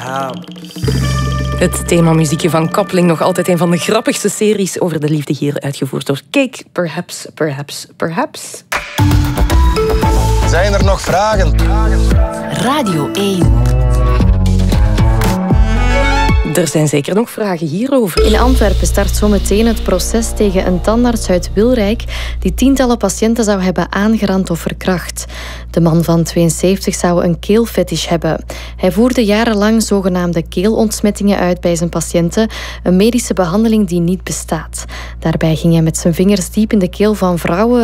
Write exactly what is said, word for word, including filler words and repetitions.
Ja. Het themamuziekje van Koppeling, nog altijd een van de grappigste series over de liefde, hier uitgevoerd door Cake. Perhaps, perhaps, perhaps. Zijn er nog vragen? Radio één. Er zijn zeker nog vragen hierover. In Antwerpen start zometeen het proces tegen een tandarts uit Wilrijk die tientallen patiënten zou hebben aangerand of verkracht. De man van tweeënzeventig zou een keelfetish hebben. Hij voerde jarenlang zogenaamde keelontsmettingen uit bij zijn patiënten, een medische behandeling die niet bestaat. Daarbij ging hij met zijn vingers diep in de keel van vrouwen